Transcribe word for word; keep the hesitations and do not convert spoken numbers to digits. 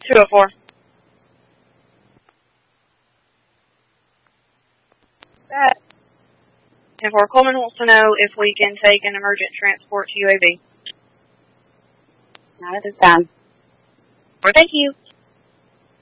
two oh four. That. ten four, Coleman wants to know if we can take an emergent transport to U A V. Not at this time. Well, thank you.